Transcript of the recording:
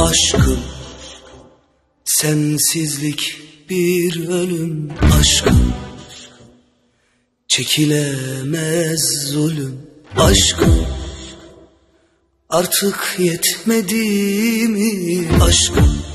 Aşkım, sensizlik bir ölüm. Aşkım, çekilemez zulüm. Aşkım, artık yetmedi mi? Aşkım,